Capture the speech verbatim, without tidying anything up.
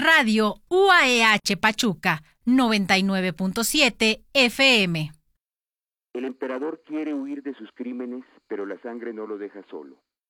Radio U A E H Pachuca, noventa y nueve punto siete F M. El emperador quiere huir de sus crímenes, pero la sangre no lo deja solo.